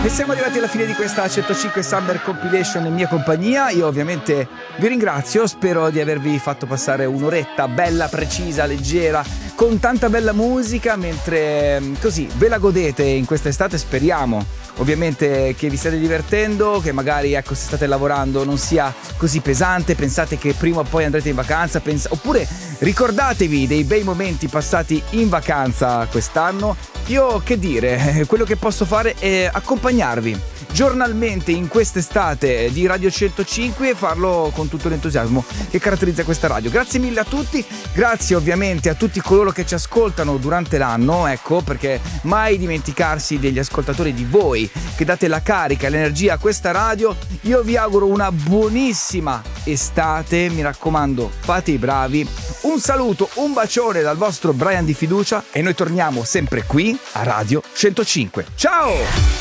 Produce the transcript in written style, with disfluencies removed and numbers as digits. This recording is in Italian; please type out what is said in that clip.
E siamo arrivati alla fine di questa 105 Summer Compilation in mia compagnia. Io ovviamente vi ringrazio, spero di avervi fatto passare un'oretta bella, precisa, leggera, con tanta bella musica, mentre così ve la godete in quest'estate. Speriamo ovviamente che vi state divertendo, che magari ecco, se state lavorando non sia così pesante, pensate che prima o poi andrete in vacanza, oppure ricordatevi dei bei momenti passati in vacanza quest'anno. Io che dire, quello che posso fare è accompagnarvi giornalmente in quest'estate di Radio 105 e farlo con tutto l'entusiasmo che caratterizza questa radio. Grazie mille a tutti, grazie ovviamente a tutti coloro che ci ascoltano durante l'anno, ecco, perché mai dimenticarsi degli ascoltatori, di voi che date la carica e l'energia a questa radio. Io vi auguro una buonissima estate, mi raccomando, fate i bravi. Un saluto, un bacione dal vostro Brian di fiducia e noi torniamo sempre qui a Radio 105. Ciao!